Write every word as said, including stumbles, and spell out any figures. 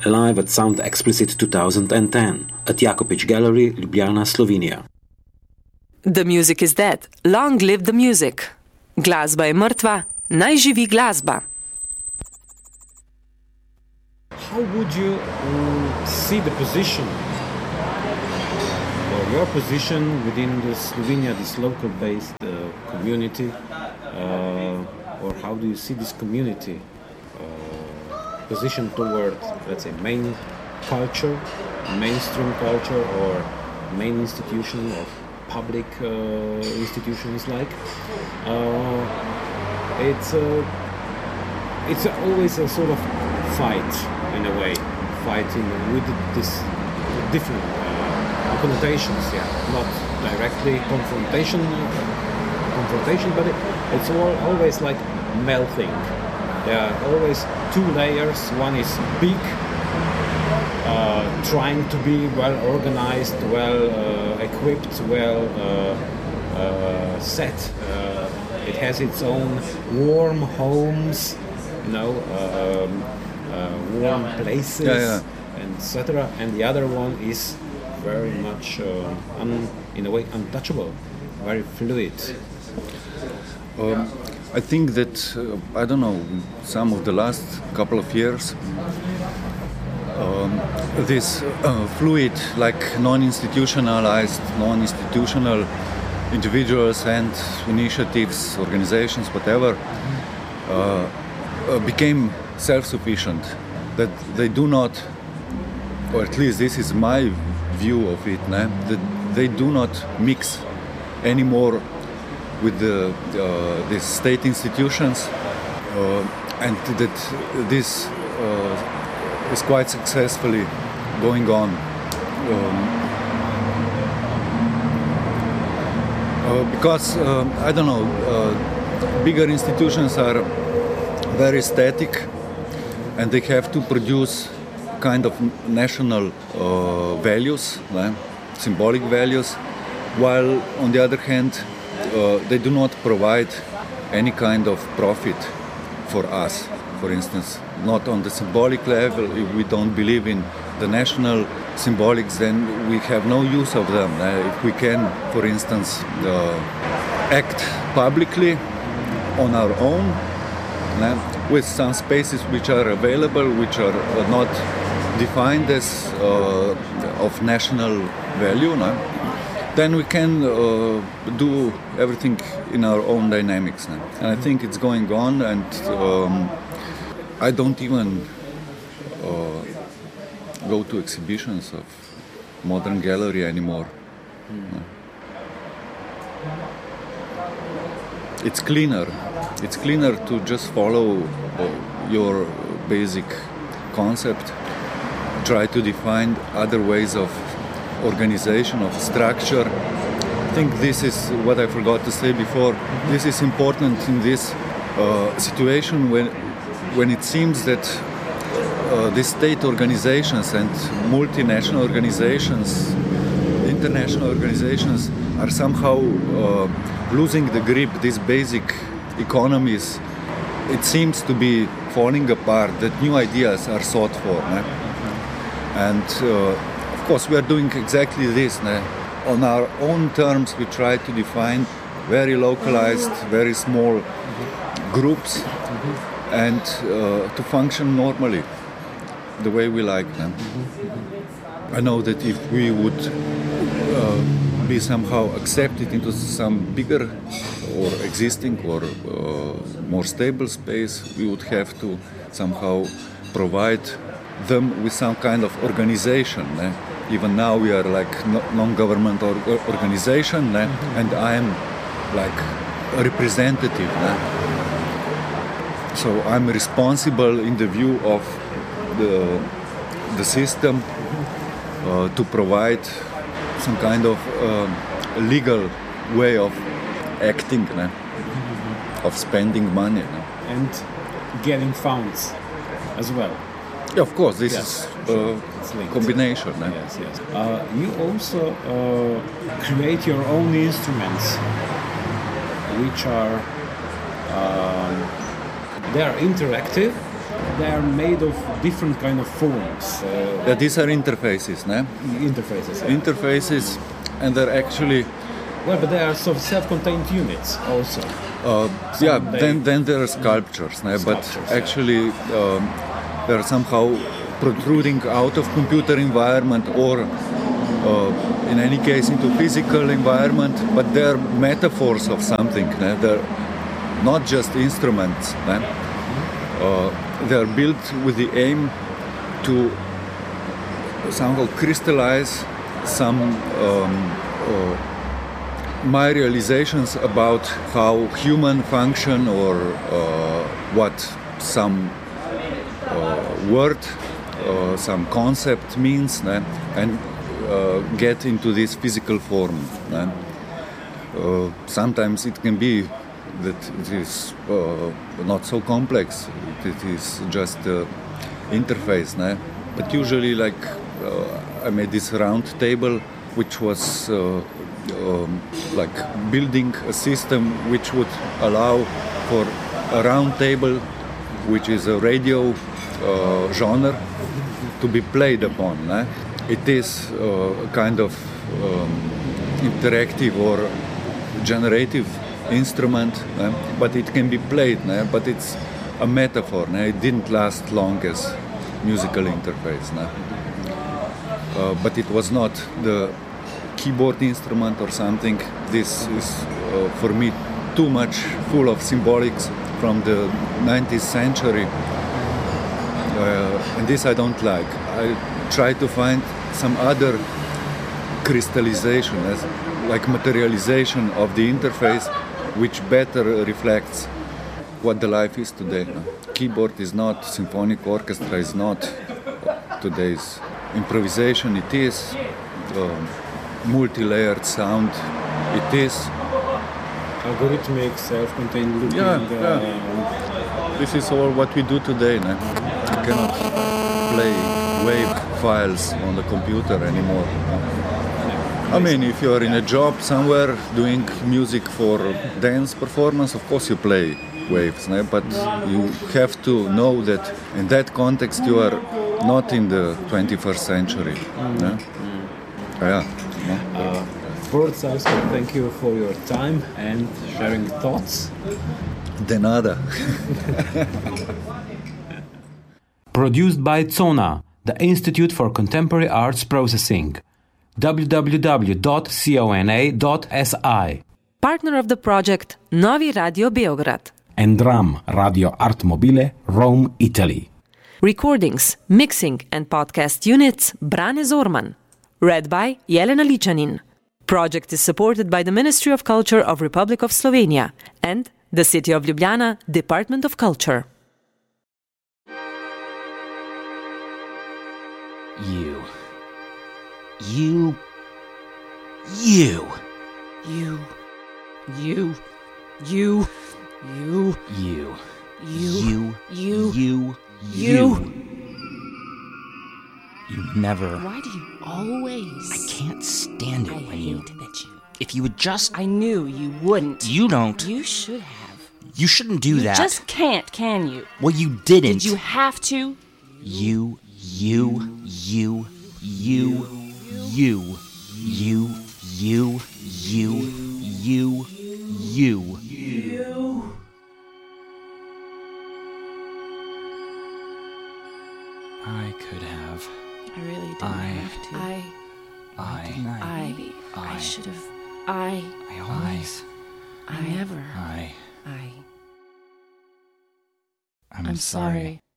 live at Sound Explicit two thousand ten at Jakopić Gallery, Ljubljana, Slovenia. The music is dead. Long live the music. Glasba je mrtva. Naj živi glasba. How would you uh, see the position, or your position within the Slovenia, this local-based uh, community, uh, or how do you see this community uh, position toward, let's say, main culture, mainstream culture, or main institution of public uh, institutions like? Uh, it's a, it's always a sort of fight, in a way, fighting with this different uh, connotations, yeah, not directly confrontation, confrontation, but it, it's all, always like melting. There are always two layers. One is big, uh, trying to be well organized, well uh, equipped, well uh, uh, set. Uh, it has its own warm homes, you know, um, uh, warm places, yeah, yeah. and et cetera. And the other one is very much, uh, un, in a way, untouchable, very fluid. Um, I think that, uh, I don't know, some of the last couple of years, um, this uh, fluid, like non-institutionalized, non-institutional individuals and initiatives, organizations, whatever, uh, uh, became self-sufficient. That they do not, or at least this is my view of it, né? That they do not mix anymore with the uh, these state institutions, uh, and that this uh, is quite successfully going on. Um, uh, because uh, I don't know, uh, bigger institutions are very static, and they have to produce kind of national uh, values, né? Symbolic values, while on the other hand, Uh, they do not provide any kind of profit for us, for instance. Not on the symbolic level. If we don't believe in the national symbolics, then we have no use of them. Uh, if we can, for instance, uh, act publicly on our own, uh, with some spaces which are available, which are uh, not defined as uh, of national value, no? Then we can uh, do everything in our own dynamics. Now. And I think it's going on, and um, I don't even uh, go to exhibitions of modern gallery anymore. Mm. It's cleaner. It's cleaner to just follow uh, your basic concept, try to define other ways of organization, of structure. I think this is what I forgot to say before. This is important in this uh, situation when when it seems that uh, the state organizations and multinational organizations, international organizations are somehow uh, losing the grip. These basic economies, it seems to be falling apart, that new ideas are sought for. Né? And uh, of course, we are doing exactly this. Né? On our own terms, we try to define very localized, very small groups, mm-hmm. and uh, to function normally, the way we like them. Mm-hmm. I know that if we would uh, be somehow accepted into some bigger or existing or uh, more stable space, we would have to somehow provide them with some kind of organization. Né? Even now we are like non-government or- organization, né? Mm-hmm. And I am like a representative. Né? So I'm responsible in the view of the, the system uh, to provide some kind of uh, legal way of acting, né? Mm-hmm. Of spending money. Né? And getting funds as well. Yeah, of course, this yes, is a uh, combination. Eh? Yes, yes. Uh, you also uh, create your own instruments, which are um, they are interactive, they are made of different kind of forms. Uh, Yeah, these are interfaces, ne? interfaces. Yeah. Interfaces, and they're actually Well, but they are sort of self-contained units also. Uh, yeah, they- then then there are sculptures, ne? But Sculptures, yeah. actually um, they are somehow protruding out of computer environment or uh, in any case into physical environment, but they are metaphors of something. Ne? They're not just instruments. Ne? Uh, they are built with the aim to somehow crystallize some um, uh, my realizations about how human function or uh, what some uh, word, uh, some concept means, né? And uh, get into this physical form. Né? Uh, sometimes it can be that it is uh, not so complex, it is just uh, interface. Né? But usually, like uh, I made this round table, which was uh, Um, like building a system which would allow for a round table, which is a radio uh, genre, to be played upon. Eh? It is uh, a kind of um, interactive or generative instrument, eh? But it can be played, eh? But it's a metaphor. Eh? It didn't last long as musical interface. Eh? Uh, but it was not the keyboard instrument or something. This is uh, for me too much full of symbolics from the nineteenth century, uh, and this I don't like. I try to find some other crystallization, as like materialization of the interface, which better reflects what the life is today. Keyboard is not, symphonic orchestra is not today's improvisation. It is um, multi-layered sound. It is Algorithmic, self-contained looping. Yeah, uh, yeah. This is all what we do today. No? You cannot play wave files on the computer anymore. No? I mean, if you are in a job somewhere doing music for dance performance, of course you play waves, no? But you have to know that in that context you are not in the twenty-first century. Mm. No? Mm. Yeah. No? Uh, Boris Salzman, thank you for your time and sharing thoughts. De nada. Produced by Zona, the Institute for Contemporary Arts Processing. w w w dot cona dot s i. Partner of the project Novi Radio Beograd. And Dram Radio Art Mobile, Rome, Italy. Recordings, mixing and podcast units Brane Zorman. Read by Jelena Ličanin. Project is supported by the Ministry of Culture of Republic of Slovenia and the City of Ljubljana Department of Culture. You. You. You. You. You. You. You. You. You. You. You. You. You. You never. Why do you always? I can't stand it I when hate you. that you. If you would just. I knew you wouldn't. You don't. You should have. You shouldn't do you that. just can't, can you? Well, you didn't. Did you have to? You. You. You. You. You. You. You. You. You. You. You. I could have. I really didn't I- have to. I. I. I. I, I- should have. I. I always. I never. I. I. I'm, I'm sorry. sorry.